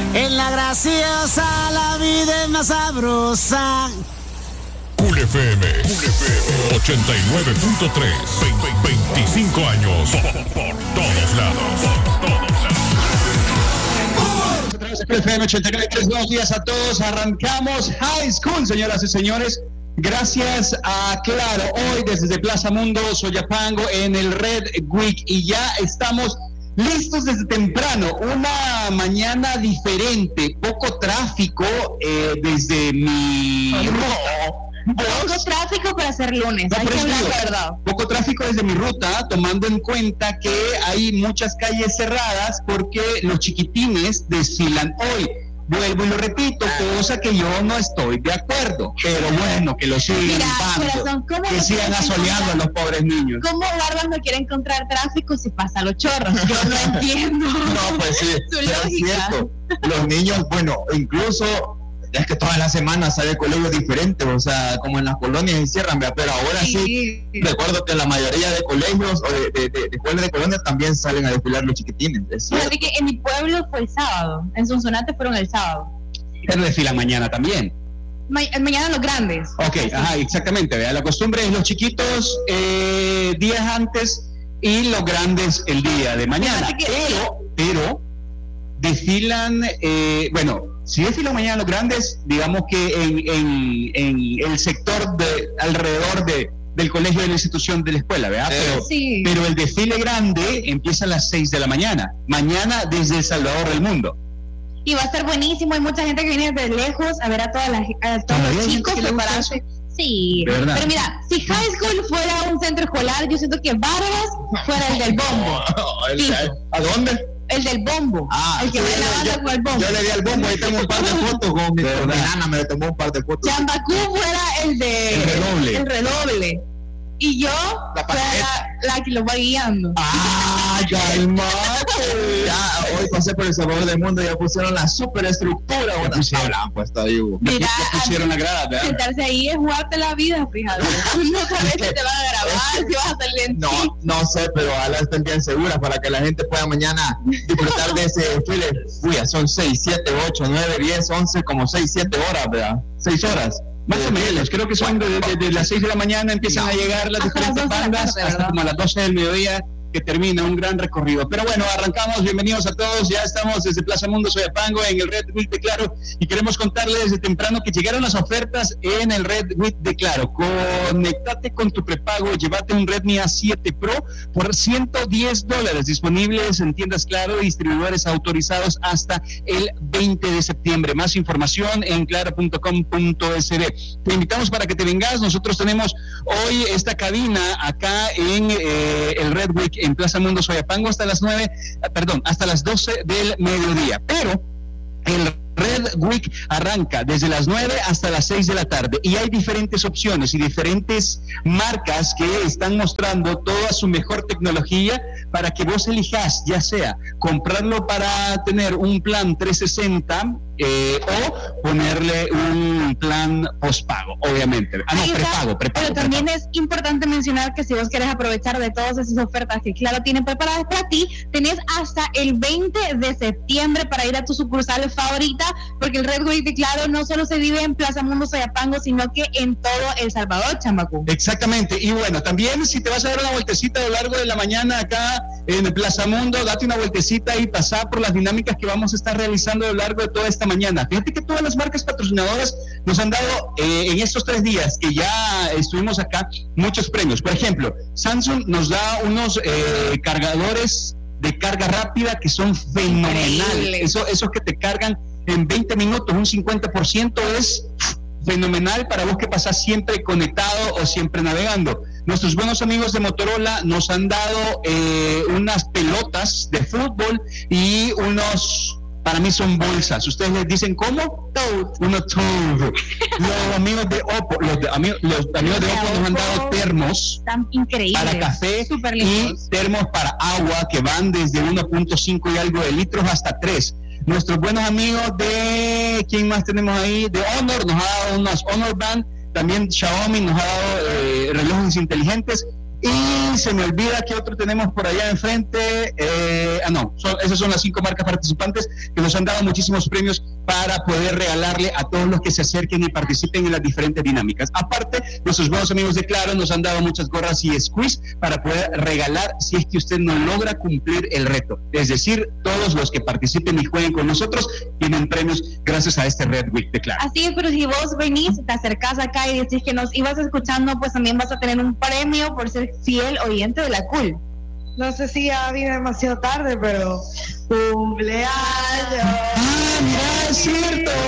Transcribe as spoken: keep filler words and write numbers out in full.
En la graciosa la vida es más sabrosa. Cool F M, Cool F M ochenta y nueve punto tres, veinticinco años por, por todos lados, por todos lados. Cool F M ochenta y nueve punto tres, buenos días a todos. Arrancamos High School, señoras y señores. Gracias a Claro, hoy desde Plaza Mundo, Soyapango, en el Red Week, y ya estamos listos desde temprano, una mañana diferente, poco tráfico eh, desde mi... Poco tráfico para ser lunes, no, hay que hablar digo, la verdad. Poco tráfico desde mi ruta, tomando en cuenta que hay muchas calles cerradas porque los chiquitines desfilan hoy. Vuelvo y lo repito, cosa que yo no estoy de acuerdo, pero bueno, que lo sigan Mira, dando, corazón, ¿cómo que no sigan quieres asoleando a los pobres niños. ¿Cómo Barbas no quiere encontrar tráfico si pasa los chorros? Yo no entiendo. No, pues sí, su pero es lógica. cierto. Los niños, bueno, incluso es que todas las semanas sale colegios diferentes, o sea, como en las colonias encierran, ¿vea? Pero ahora sí, Sí. recuerdo que la mayoría de colegios o de, de, de, de escuelas de colonias también salen a desfilar los chiquitines. Es cierto. Fíjate que en mi pueblo fue el sábado, en Sonsonate fueron el sábado. Pero desfilan mañana también. Ma- mañana los grandes. Ok, ajá, exactamente. Vea, la costumbre es los chiquitos eh, días antes y los grandes el día de mañana. Fíjate que- Pero, pero desfilan, eh, bueno, si desfilan mañana los grandes, digamos que en, en, en el sector de alrededor de, del colegio de la institución de la escuela, ¿verdad? Pero, Sí. pero el desfile grande empieza a las seis de la mañana. Mañana desde El Salvador del Mundo. Y va a estar buenísimo, hay mucha gente que viene desde lejos a ver a, todas las, a todos ¿Todavía los hay chicos gente que le gusta prepararse. Sí, ¿De verdad? pero mira, si High School fuera un centro escolar, yo siento que Vargas fuera el del bombo. Sí. ¿A dónde? El del bombo, Ah, el que sí, va en la yo- banda con el bombo. Yo le di al bombo, ahí tengo un par de fotos con mi, con mi nana, me tomó un par de fotos. Chambacú fuera el de El redoble. el redoble. Y yo La fuera la, la que lo va guiando. ¡Ah, calmate! Ya, hoy pasé por El Salvador del Mundo y ya pusieron la superestructura. Una pusieron. tabla han puesto ahí, Hugo. Mira, Ya pusieron la grada, ¿verdad? sentarse ahí es jugarte la vida, fíjate. No sabes si te van a grabar, si vas a salir en No, ti. no sé, pero ojalá estén bien seguras para que la gente pueda mañana disfrutar de ese desfile. Uy, ya son seis, siete, ocho, nueve, diez, once, como seis, siete horas, ¿verdad? seis horas. Más o menos, creo que son de, de- de las seis de la mañana empiezan No. a llegar las Hasta las diferentes doce de la bandas tarde, hasta ¿verdad? como a las doce del mediodía, que termina un gran recorrido. Pero bueno, arrancamos, bienvenidos a todos, ya estamos desde Plaza Mundo Soyapango en el Red Week de Claro y queremos contarles desde temprano que llegaron las ofertas en el Red Week de Claro. Conectate con tu prepago, llévate un Redmi A siete Pro por ciento diez dólares, disponibles en tiendas Claro y distribuidores autorizados hasta el veinte de septiembre. Más información en claro punto com punto es de. Te invitamos para que te vengas, nosotros tenemos hoy esta cabina acá en eh, el Red Week en Plaza Mundo Soyapango hasta las nueve, perdón, hasta las doce del mediodía, pero el Red Week arranca desde las nueve hasta las seis de la tarde y hay diferentes opciones y diferentes marcas que están mostrando toda su mejor tecnología para que vos elijas, ya sea comprarlo para tener un plan trescientos sesenta eh, o ponerle un plan postpago, obviamente. Ah, no, Ahí está. prepago, prepago. Pero también prepago. es importante mencionar que si vos querés aprovechar de todas esas ofertas que Claro tiene preparadas para ti, tenés hasta el veinte de septiembre para ir a tu sucursal favorita, porque el Red Week de Claro no solo se vive en Plaza Mundo Soyapango, sino que en todo El Salvador, Chambacú. Exactamente, y bueno, también si te vas a dar una vueltecita a lo largo de la mañana acá en Plaza Mundo, date una vueltecita y pasá por las dinámicas que vamos a estar realizando a lo largo de toda esta mañana. Fíjate que todas las marcas patrocinadoras nos han dado eh, en estos tres días que ya estuvimos acá muchos premios. Por ejemplo, Samsung nos da unos eh, cargadores de carga rápida que son fenomenales. Increíble. Eso, esos que te cargan en veinte minutos, un cincuenta por ciento es fenomenal para vos que pasás siempre conectado o siempre navegando. Nuestros buenos amigos de Motorola nos han dado eh, unas pelotas de fútbol y unos, para mí son bolsas. ¿Ustedes les dicen cómo? Toad. Unos Toad. Los amigos de Oppo, los, de, amigos, los amigos de Oppo nos han dado termos Están increíbles. para café Súper y lindos. termos para agua que van desde uno punto cinco y algo de litros hasta tres. Nuestros buenos amigos de, ¿quién más tenemos ahí? De Honor, nos ha dado unos Honor Band, también Xiaomi nos ha dado eh, relojes inteligentes Y se me olvida que otro tenemos por allá enfrente. Eh, ah, no, son, esas son las cinco marcas participantes que nos han dado muchísimos premios para poder regalarle a todos los que se acerquen y participen en las diferentes dinámicas. Aparte, nuestros buenos amigos de Claro nos han dado muchas gorras y squeeze para poder regalar si es que usted no logra cumplir el reto. Es decir, todos los que participen y jueguen con nosotros tienen premios gracias a este Red Week de Claro. Así es, pero si vos venís, te acercás acá y decís que nos ibas escuchando, pues también vas a tener un premio por ser fiel oyente de la Cool. No sé si ya vine demasiado tarde, pero cumpleaños. Ah, mira, es cierto.